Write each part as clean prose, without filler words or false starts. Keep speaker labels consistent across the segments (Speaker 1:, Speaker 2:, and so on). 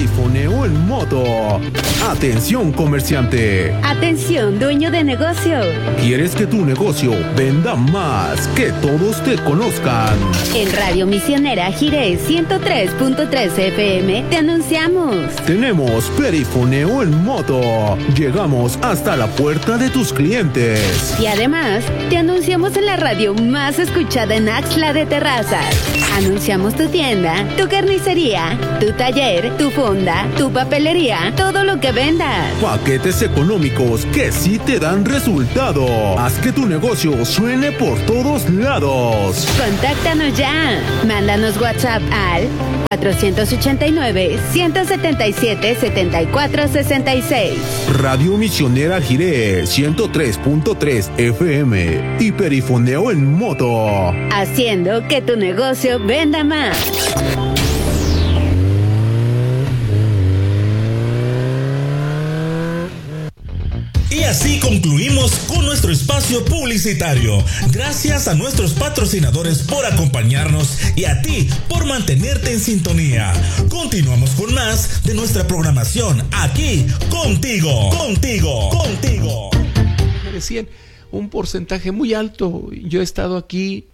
Speaker 1: Perifoneo en moto. Atención, comerciante.
Speaker 2: Atención, dueño de negocio.
Speaker 1: ¿Quieres que tu negocio venda más, que todos te conozcan?
Speaker 2: En Radio Misionera Jiré 103.3 FM te anunciamos.
Speaker 1: Tenemos Perifoneo en moto. Llegamos hasta la puerta de tus clientes.
Speaker 2: Y además, te anunciamos en la radio más escuchada en Axtla de Terrazas. Anunciamos tu tienda, tu carnicería, tu taller, tu fonda, tu papelería, todo lo que vendas.
Speaker 1: Paquetes económicos que sí te dan resultado. Haz que tu negocio suene por todos lados.
Speaker 2: Contáctanos ya. Mándanos WhatsApp al 489-177-7466.
Speaker 1: Radio Misionera Jiré 103.3 FM y Perifoneo en moto.
Speaker 2: Haciendo que tu negocio venda más.
Speaker 3: Y así concluimos con nuestro espacio publicitario. Gracias a nuestros patrocinadores por acompañarnos y a ti por mantenerte en sintonía. Continuamos con más de nuestra programación aquí contigo.
Speaker 4: Decían un porcentaje muy alto. Yo he estado aquí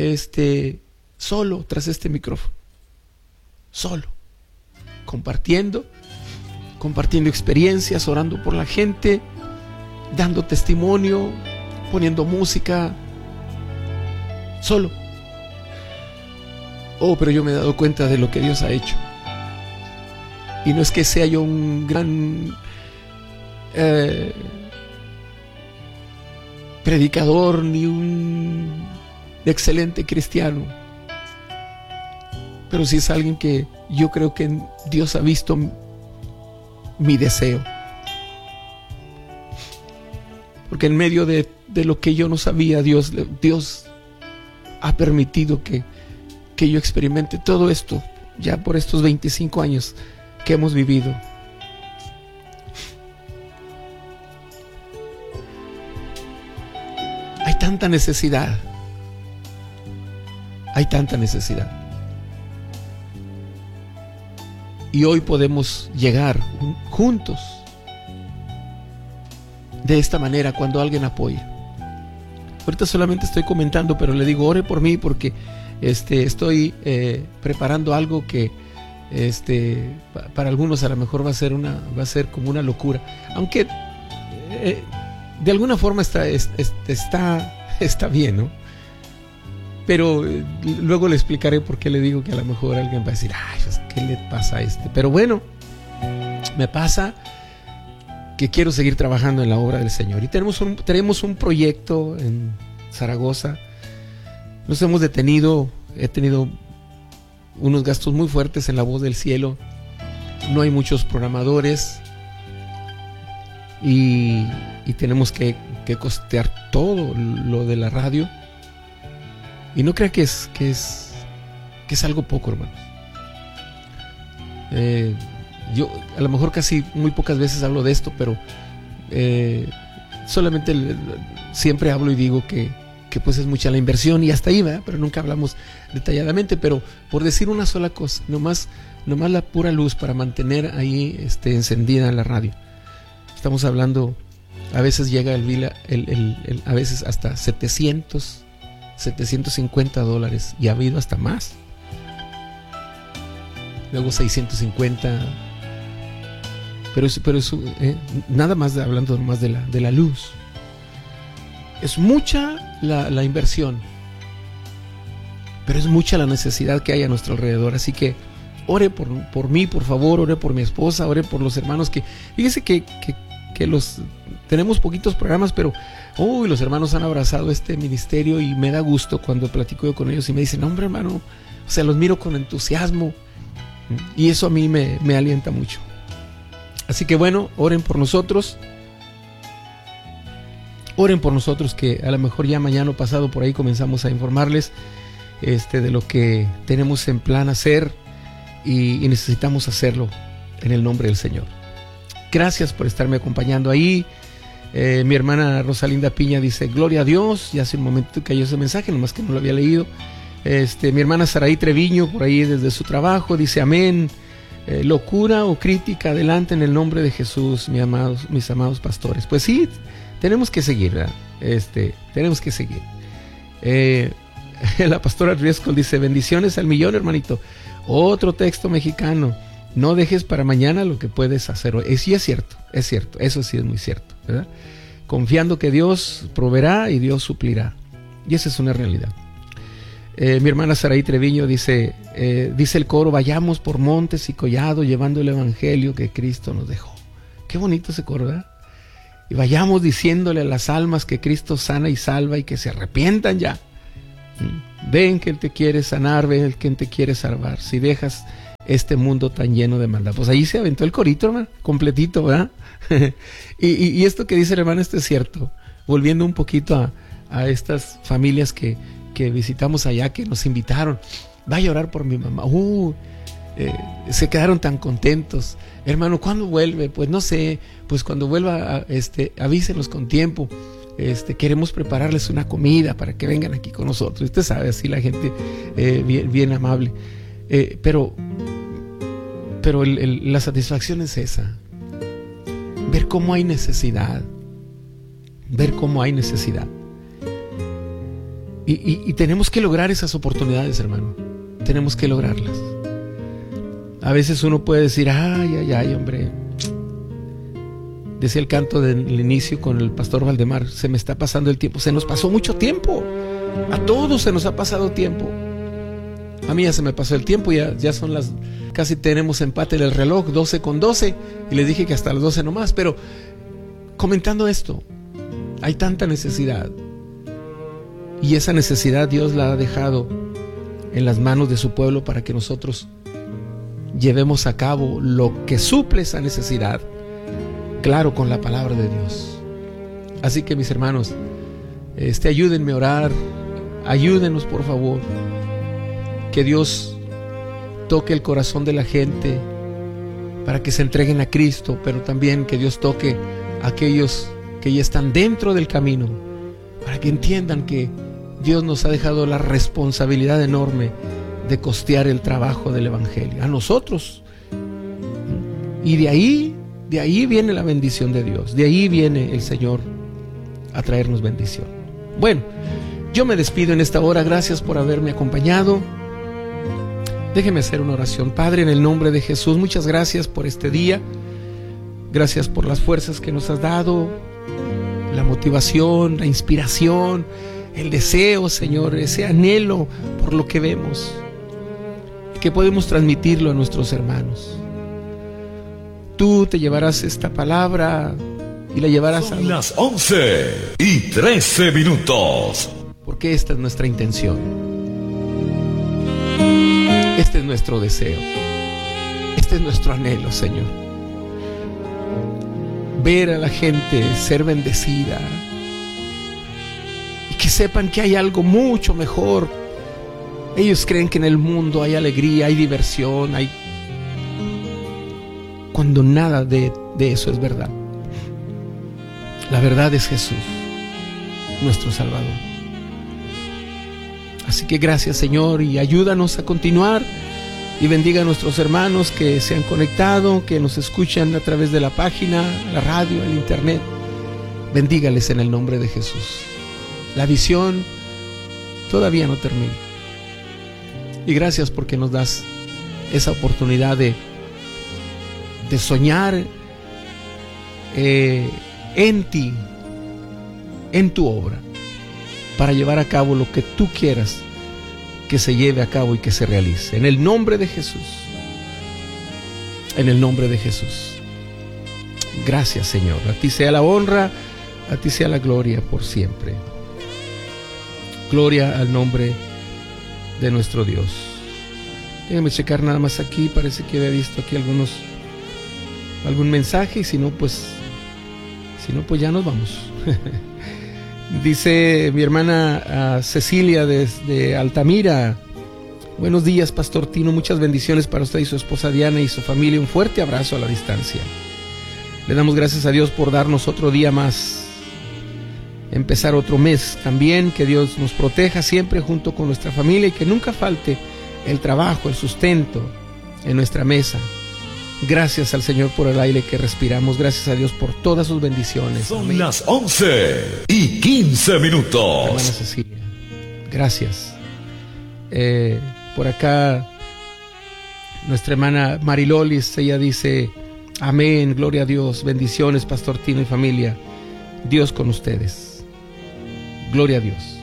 Speaker 4: solo tras este micrófono. Solo. Compartiendo experiencias, orando por la gente, dando testimonio, poniendo música, solo. Pero yo me he dado cuenta de lo que Dios ha hecho. Y no es que sea yo un gran predicador ni un excelente cristiano, pero sí es alguien que yo creo que Dios ha visto mi deseo. Porque en medio de lo que yo no sabía, Dios ha permitido que yo experimente todo esto, ya por estos 25 años que hemos vivido. Hay tanta necesidad. Y hoy podemos llegar juntos de esta manera cuando alguien apoya. Ahorita solamente estoy comentando, pero le digo, ore por mí porque estoy preparando algo que para algunos a lo mejor va a ser como una locura, aunque de alguna forma está bien, ¿no? Pero luego le explicaré por qué le digo que a lo mejor alguien va a decir, ay, pues, ¿qué le pasa a este? Pero bueno, me pasa que quiero seguir trabajando en la obra del Señor. Y tenemos un proyecto en Zaragoza. Nos hemos detenido. He tenido unos gastos muy fuertes en La Voz del Cielo. No hay muchos programadores. Y tenemos que costear todo lo de la radio. Y no crea que es algo poco, hermanos. Yo a lo mejor casi muy pocas veces hablo de esto, pero solamente siempre hablo y digo que pues es mucha la inversión y hasta ahí, ¿verdad? Pero nunca hablamos detalladamente. Pero por decir una sola cosa, nomás la pura luz para mantener ahí encendida la radio. Estamos hablando, a veces llega a veces hasta $750 y ha habido hasta más. Luego 650. Pero eso nada más hablando más de la luz. Es mucha la inversión, pero es mucha la necesidad que hay a nuestro alrededor. Así que ore por mí, por favor, ore por mi esposa, ore por los hermanos que fíjese que tenemos poquitos programas, pero los hermanos han abrazado este ministerio y me da gusto cuando platico yo con ellos y me dicen, hombre, hermano, o sea, los miro con entusiasmo y eso a mí me alienta mucho. Así que bueno, oren por nosotros, que a lo mejor ya mañana o pasado por ahí comenzamos a informarles de lo que tenemos en plan hacer y necesitamos hacerlo en el nombre del Señor. Gracias por estarme acompañando ahí. Mi hermana Rosalinda Piña dice, gloria a Dios. Ya hace un momento cayó ese mensaje, nomás que no lo había leído. Mi hermana Saraí Treviño, por ahí desde su trabajo, dice amén. locura o crítica, adelante en el nombre de Jesús, mis amados pastores. Pues sí, tenemos que seguir, ¿verdad? Tenemos que seguir. La pastora Riescol dice: bendiciones al millón, hermanito. Otro texto mexicano: no dejes para mañana lo que puedes hacer hoy. Sí, es cierto, eso sí es muy cierto, ¿verdad? Confiando que Dios proveerá y Dios suplirá, y esa es una realidad. Mi hermana Saraí Treviño dice el coro: vayamos por montes y collados llevando el evangelio que Cristo nos dejó. Qué bonito ese coro, ¿verdad? Y vayamos diciéndole a las almas que Cristo sana y salva y que se arrepientan ya. Ven que Él te quiere sanar, ven que Él te quiere salvar. Si dejas este mundo tan lleno de maldad. Pues ahí se aventó el corito, hermano, completito, ¿verdad? y esto que dice el hermano, esto es cierto. Volviendo un poquito a estas familias que visitamos allá, que nos invitaron: vaya a orar por mi mamá. Se quedaron tan contentos. Hermano, ¿cuándo vuelve? Pues no sé, pues cuando vuelva, avísenos con tiempo. Queremos prepararles una comida para que vengan aquí con nosotros. Usted sabe, así la gente bien amable. Pero la satisfacción es esa: ver cómo hay necesidad, y tenemos que lograr esas oportunidades, hermano. Tenemos que lograrlas. A veces uno puede decir: ay, hombre. Decía el canto del inicio con el pastor Valdemar: se me está pasando el tiempo. Se nos pasó mucho tiempo. A todos se nos ha pasado tiempo. A mí ya se me pasó el tiempo, ya son casi tenemos empate en el reloj, 12:12, y les dije que hasta las 12 nomás. Pero comentando esto, hay tanta necesidad, y esa necesidad Dios la ha dejado en las manos de su pueblo para que nosotros llevemos a cabo lo que suple esa necesidad, claro, con la palabra de Dios. Así que, mis hermanos, ayúdenme a orar, ayúdenos por favor, que Dios toque el corazón de la gente para que se entreguen a Cristo, pero también que Dios toque a aquellos que ya están dentro del camino, para que entiendan que Dios nos ha dejado la responsabilidad enorme de costear el trabajo del evangelio a nosotros, y de ahí viene la bendición de Dios, de ahí viene el Señor a traernos bendición. Bueno, yo me despido en esta hora. Gracias por haberme acompañado. Déjeme hacer una oración. Padre, en el nombre de Jesús, muchas gracias por este día. Gracias por las fuerzas que nos has dado, la motivación, la inspiración, el deseo, Señor, ese anhelo por lo que vemos, que podemos transmitirlo a nuestros hermanos. Tú te llevarás esta palabra y la llevarás
Speaker 5: Son las 11:13.
Speaker 4: Porque esta es nuestra intención. Este es nuestro deseo. Este es nuestro anhelo, Señor. Ver a la gente ser bendecida y que sepan que hay algo mucho mejor. Ellos creen que en el mundo hay alegría, hay diversión, cuando nada de eso es verdad. La verdad es Jesús, nuestro Salvador. Así que gracias, Señor, y ayúdanos a continuar, y bendiga a nuestros hermanos que se han conectado, que nos escuchan a través de la página, la radio, el internet. Bendígales en el nombre de Jesús. La visión todavía no termina, y gracias porque nos das esa oportunidad de soñar en ti, en tu obra, para llevar a cabo lo que tú quieras que se lleve a cabo y que se realice. En el nombre de Jesús. En el nombre de Jesús. Gracias, Señor. A ti sea la honra, a ti sea la gloria por siempre. Gloria al nombre de nuestro Dios. Déjame checar nada más aquí. Parece que había visto aquí algún mensaje, y si no, pues ya nos vamos. Dice mi hermana Cecilia desde Altamira: buenos días, Pastor Tino, muchas bendiciones para usted y su esposa Diana y su familia. Un fuerte abrazo a la distancia. Le damos gracias a Dios por darnos otro día más, empezar otro mes. También que Dios nos proteja siempre junto con nuestra familia, y que nunca falte el trabajo, el sustento en nuestra mesa. Gracias al Señor por el aire que respiramos. Gracias a Dios por todas sus bendiciones.
Speaker 5: Son Amén. Las 11:15.
Speaker 4: Hermana Cecilia, gracias. Por acá, nuestra hermana Marilolis, ella dice: amén, gloria a Dios, bendiciones, Pastor Tino y familia. Dios con ustedes. Gloria a Dios.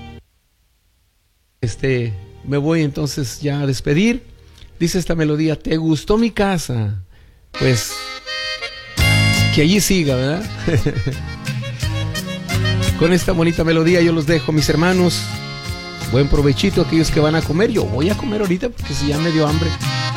Speaker 4: Me voy entonces ya a despedir. Dice esta melodía: ¿te gustó mi casa? Pues que allí siga, ¿verdad? Con esta bonita melodía yo los dejo, mis hermanos. Buen provechito a aquellos que van a comer. Yo voy a comer ahorita porque si ya me dio hambre.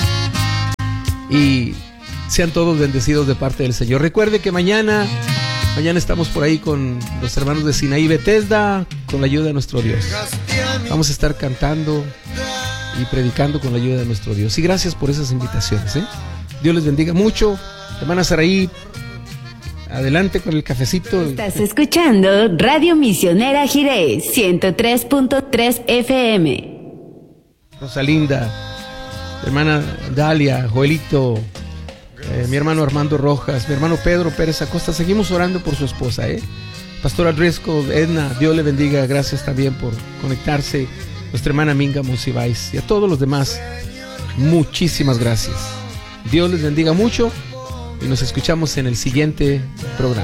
Speaker 4: Y sean todos bendecidos de parte del Señor. Recuerde que mañana estamos por ahí con los hermanos de Sinaí Bethesda, con la ayuda de nuestro Dios. Vamos a estar cantando y predicando con la ayuda de nuestro Dios. Y gracias por esas invitaciones, ¿eh? Dios les bendiga mucho. Hermana Saraí, adelante con el cafecito.
Speaker 2: Estás escuchando Radio Misionera Jiré, 103.3 FM.
Speaker 4: Rosalinda, hermana Dalia, Joelito, mi hermano Armando Rojas, mi hermano Pedro Pérez Acosta. Seguimos orando por su esposa, Pastora Driscoll, Edna, Dios le bendiga. Gracias también por conectarse. Nuestra hermana Minga Monsiváis y a todos los demás, muchísimas gracias. Dios les bendiga mucho y nos escuchamos en el siguiente programa.